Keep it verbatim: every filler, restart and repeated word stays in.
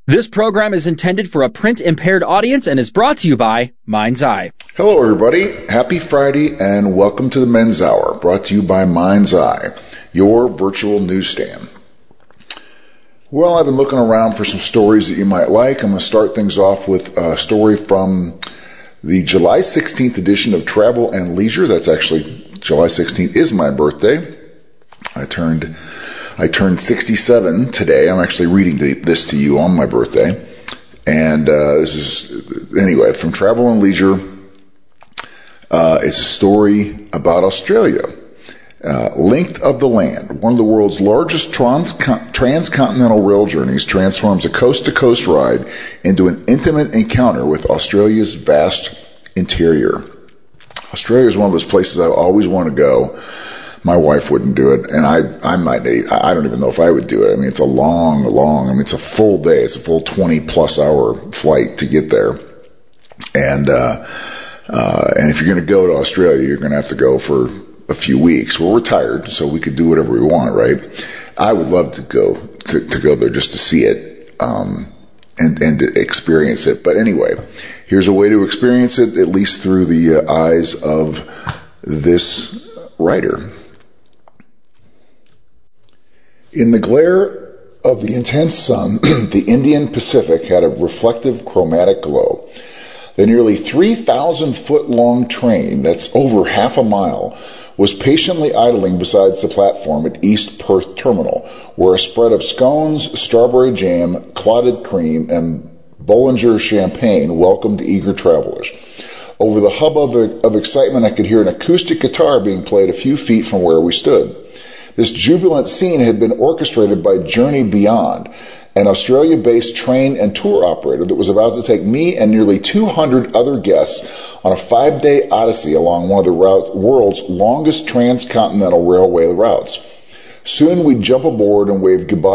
This program is intended for a print-impaired audience and is brought to you by Mind's Eye. Hello, everybody. Happy Friday, and welcome to the Men's Hour, brought to you by Mind's Eye, your virtual newsstand. Well, I've been looking around for some stories that you might like. I'm going to start things off with a story from the July sixteenth edition of Travel and Leisure. That's actually, July sixteenth is my birthday. I turned... I turned sixty-seven today. I'm actually reading this to you on my birthday. And uh, this is, anyway, from Travel and Leisure. Uh, it's a story about Australia. Uh, Length of the Land, one of the world's largest trans- transcontinental rail journeys, transforms a coast-to-coast ride into an intimate encounter with Australia's vast interior. Australia is one of those places I always want to go. My wife wouldn't do it, and I, I might, I don't even know if I would do it. I mean, it's a long, long, I mean, it's a full day. It's a full twenty plus hour flight to get there. And, uh, uh, and if you're going to go to Australia, you're going to have to go for a few weeks. We're retired, so we could do whatever we want, right? I would love to go, to, to go there just to see it, um, and, and to experience it. But anyway, here's a way to experience it, at least through the uh, eyes of this writer. In the glare of the intense sun, the Indian Pacific had a reflective chromatic glow. The nearly three thousand foot long train, that's over half a mile, was patiently idling beside the platform at East Perth Terminal, where a spread of scones, strawberry jam, clotted cream, and Bollinger champagne welcomed eager travelers. Over the hubbub of, of excitement, I could hear an acoustic guitar being played a few feet from where we stood. This jubilant scene had been orchestrated by Journey Beyond, an Australia-based train and tour operator that was about to take me and nearly two hundred other guests on a five-day odyssey along one of the route, world's longest transcontinental railway routes. Soon we'd jump aboard and wave goodbye